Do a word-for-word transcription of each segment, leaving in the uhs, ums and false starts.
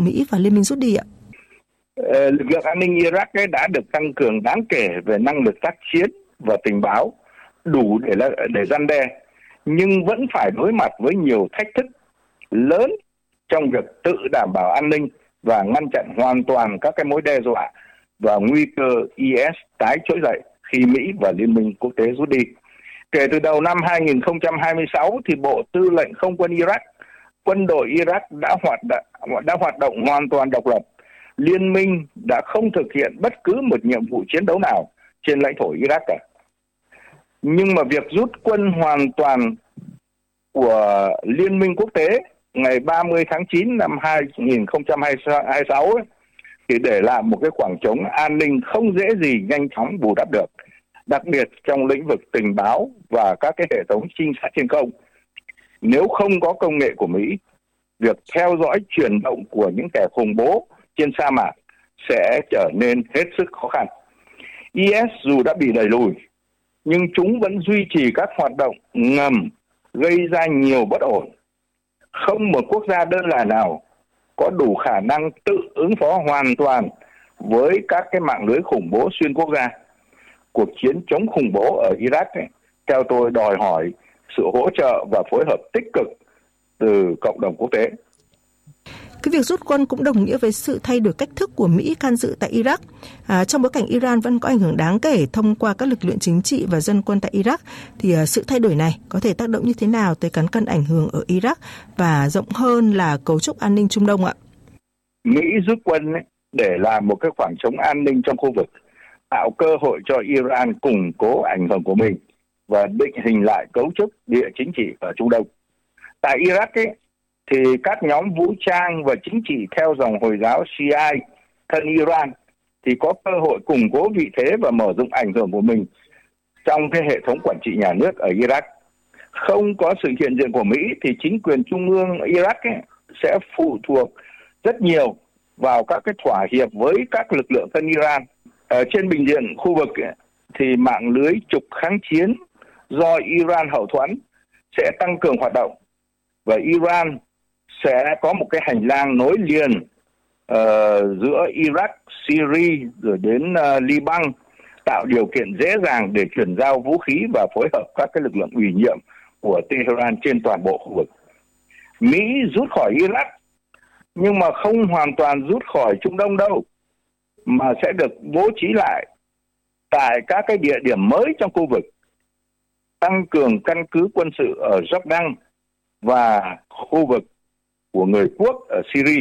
Mỹ và Liên minh rút đi ạ? Lực lượng an ninh Iraq ấy đã được tăng cường đáng kể về năng lực tác chiến và tình báo, đủ để để răn đe, nhưng vẫn phải đối mặt với nhiều thách thức lớn trong việc tự đảm bảo an ninh và ngăn chặn hoàn toàn các cái mối đe dọa và nguy cơ i ét tái trỗi dậy khi Mỹ và Liên minh quốc tế rút đi. Kể từ đầu năm hai nghìn không trăm hai mươi sáu thì Bộ Tư lệnh Không quân Iraq, quân đội Iraq đã hoạt động, đã hoạt động hoàn toàn độc lập. Liên minh đã không thực hiện bất cứ một nhiệm vụ chiến đấu nào trên lãnh thổ Iraq cả. Nhưng mà việc rút quân hoàn toàn của Liên minh quốc tế ngày ba mươi tháng chín năm hai nghìn không trăm hai mươi sáu ấy, thì để lại một cái khoảng trống an ninh không dễ gì nhanh chóng bù đắp được, đặc biệt trong lĩnh vực tình báo và các cái hệ thống trinh sát trên không. Nếu không có công nghệ của Mỹ, việc theo dõi chuyển động của những kẻ khủng bố trên sa mạc sẽ trở nên hết sức khó khăn. i ét dù đã bị đẩy lùi, nhưng chúng vẫn duy trì các hoạt động ngầm gây ra nhiều bất ổn. Không một quốc gia đơn lẻ nào có đủ khả năng tự ứng phó hoàn toàn với các cái mạng lưới khủng bố xuyên quốc gia. Cuộc chiến chống khủng bố ở Iraq ấy, theo tôi đòi hỏi sự hỗ trợ và phối hợp tích cực từ cộng đồng quốc tế. Cái việc rút quân cũng đồng nghĩa với sự thay đổi cách thức của Mỹ can dự tại Iraq. À, trong bối cảnh Iran vẫn có ảnh hưởng đáng kể thông qua các lực lượng chính trị và dân quân tại Iraq, thì à, sự thay đổi này có thể tác động như thế nào tới cán cân ảnh hưởng ở Iraq và rộng hơn là cấu trúc an ninh Trung Đông ạ? Mỹ rút quân ấy, để làm một cái khoảng trống an ninh trong khu vực, tạo cơ hội cho Iran củng cố ảnh hưởng của mình và định hình lại cấu trúc địa chính trị ở Trung Đông. Tại Iraq ấy, thì các nhóm vũ trang và chính trị theo dòng Hồi giáo Shia thân Iran thì có cơ hội củng cố vị thế và mở rộng ảnh hưởng của mình trong cái hệ thống quản trị nhà nước ở Iraq. Không có sự hiện diện của Mỹ thì chính quyền trung ương Iraq ấy sẽ phụ thuộc rất nhiều vào các cái thỏa hiệp với các lực lượng thân Iran. Ở trên bình diện khu vực ấy, thì mạng lưới trục kháng chiến do Iran hậu thuẫn sẽ tăng cường hoạt động và Iran sẽ có một cái hành lang nối liền uh, giữa Iraq, Syria rồi đến uh, Liban, tạo điều kiện dễ dàng để chuyển giao vũ khí và phối hợp các cái lực lượng ủy nhiệm của Tehran trên toàn bộ khu vực. Mỹ rút khỏi Iraq nhưng mà không hoàn toàn rút khỏi Trung Đông đâu, mà sẽ được bố trí lại tại các cái địa điểm mới trong khu vực, tăng cường căn cứ quân sự ở Jordan và khu vực của người quốc ở Syria.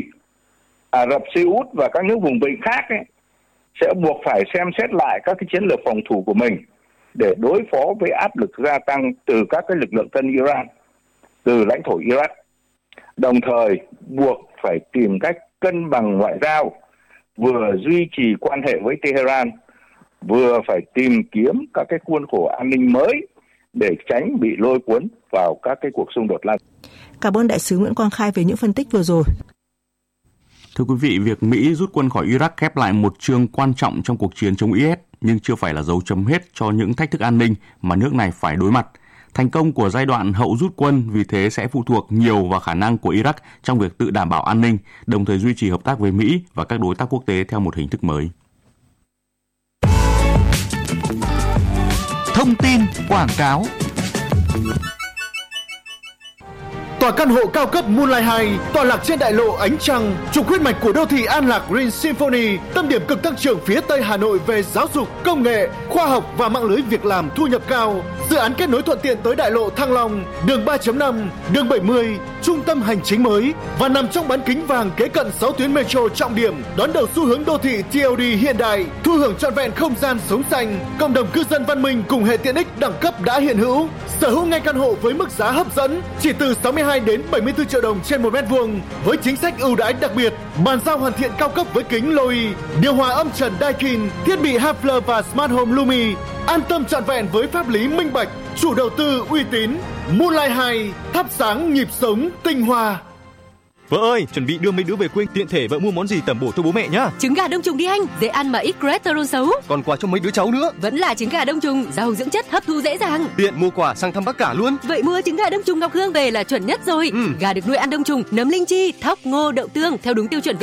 Ả Rập Xê Út và các nước vùng vịnh khác ấy, sẽ buộc phải xem xét lại các cái chiến lược phòng thủ của mình để đối phó với áp lực gia tăng từ các cái lực lượng thân Iran, từ lãnh thổ Iraq. Đồng thời buộc phải tìm cách cân bằng ngoại giao, vừa duy trì quan hệ với Tehran, vừa phải tìm kiếm các cái khuôn khổ an ninh mới để tránh bị lôi cuốn vào các cái cuộc xung đột lan. Cảm ơn Đại sứ Nguyễn Quang Khai về những phân tích vừa rồi. Thưa quý vị, việc Mỹ rút quân khỏi Iraq khép lại một chương quan trọng trong cuộc chiến chống i ét, nhưng chưa phải là dấu chấm hết cho những thách thức an ninh mà nước này phải đối mặt. Thành công của giai đoạn hậu rút quân vì thế sẽ phụ thuộc nhiều vào khả năng của Iraq trong việc tự đảm bảo an ninh, đồng thời duy trì hợp tác với Mỹ và các đối tác quốc tế theo một hình thức mới. Thông tin quảng cáo. Tòa căn hộ cao cấp Moonlight hai tọa lạc trên đại lộ Ánh Trăng, trục huyết mạch của đô thị An Lạc Green Symphony, tâm điểm cực tăng trưởng phía Tây Hà Nội về giáo dục, công nghệ, khoa học và mạng lưới việc làm thu nhập cao. Dự án kết nối thuận tiện tới đại lộ Thăng Long, đường ba chấm năm, đường bảy mươi, trung tâm hành chính mới và nằm trong bán kính vàng kế cận sáu tuyến metro trọng điểm, đón đầu xu hướng đô thị tê lờ đê hiện đại, thu hưởng trọn vẹn không gian sống xanh, cộng đồng cư dân văn minh cùng hệ tiện ích đẳng cấp đã hiện hữu. Sở hữu ngay căn hộ với mức giá hấp dẫn chỉ từ sáu mươi hai đến bảy mươi tư triệu đồng trên một mét vuông với chính sách ưu đãi đặc biệt, bàn giao hoàn thiện cao cấp với kính Loi, điều hòa âm trần Daikin, thiết bị Hafler và Smart Home Lumi, an tâm trọn vẹn với pháp lý minh bạch, chủ đầu tư uy tín. Moonlight hai, thắp sáng nhịp sống tinh hoa. Vợ ơi, chuẩn bị đưa mấy đứa về quê, tiện thể vợ mua món gì tẩm bổ cho bố mẹ nhá. Trứng gà đông trùng đi anh, dễ ăn mà ít cholesterol xấu. Còn quà cho mấy đứa cháu nữa. Vẫn là trứng gà đông trùng, giàu dưỡng chất, hấp thu dễ dàng. Tiện mua quà sang thăm bác cả luôn. Vậy mua trứng gà đông trùng Ngọc Hương về là chuẩn nhất rồi. Ừ. Gà được nuôi ăn đông trùng, nấm linh chi, thóc, ngô, đậu tương theo đúng tiêu chuẩn